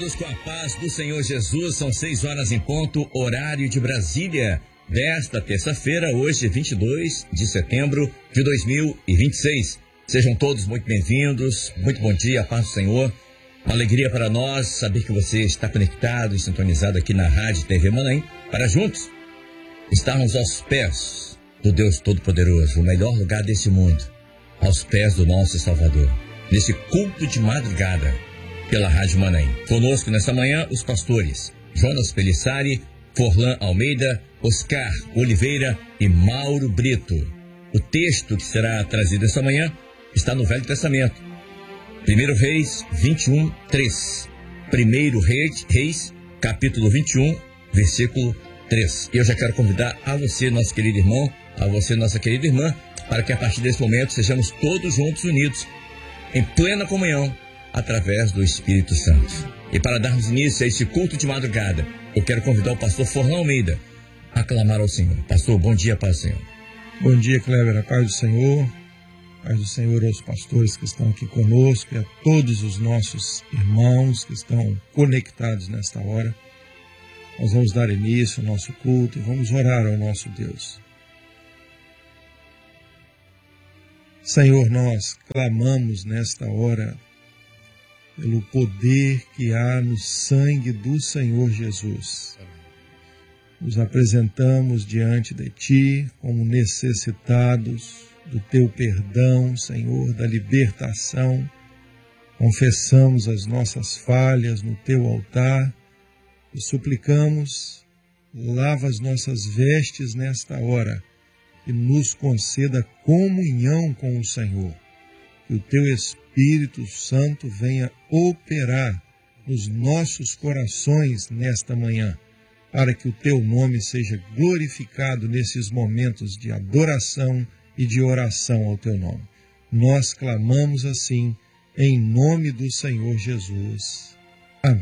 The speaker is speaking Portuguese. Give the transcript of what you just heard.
todos com a paz do Senhor Jesus. São 6 horas em ponto, horário de Brasília, desta terça-feira, hoje 22 de setembro de 2026. Sejam todos muito bem-vindos, muito bom dia, a paz do Senhor. Uma alegria para nós saber que você está conectado e sintonizado aqui na Rádio TV Manaim, para juntos estarmos aos pés do Deus Todo-Poderoso, o melhor lugar desse mundo, aos pés do nosso Salvador, nesse culto de madrugada pela Rádio Manaim. Conosco nessa manhã os pastores Jonas Pelissari, Forlan Almeida, Oscar Oliveira e Mauro Brito. O texto que será trazido essa manhã está no Velho Testamento. 1 Reis 21, 3. 1 Reis, capítulo 21, versículo 3. E eu já quero convidar a você, nosso querido irmão, a você, nossa querida irmã, para que a partir desse momento sejamos todos juntos unidos, em plena comunhão, através do Espírito Santo. E para darmos início a esse culto de madrugada, eu quero convidar o pastor Forlan Almeida a clamar ao Senhor. Pastor, bom dia, paz do Senhor. Bom dia, Cleber, a paz do Senhor. Paz do Senhor aos pastores que estão aqui conosco e a todos os nossos irmãos que estão conectados nesta hora. Nós vamos dar início ao nosso culto e vamos orar ao nosso Deus. Senhor, nós clamamos nesta hora pelo poder que há no sangue do Senhor Jesus. Nos apresentamos diante de Ti como necessitados do Teu perdão, Senhor, da libertação. Confessamos as nossas falhas no Teu altar e suplicamos, lava as nossas vestes nesta hora e nos conceda comunhão com o Senhor. Que o Teu Espírito Santo venha operar nos nossos corações nesta manhã, para que o Teu nome seja glorificado nesses momentos de adoração e de oração ao Teu nome. Nós clamamos assim, em nome do Senhor Jesus.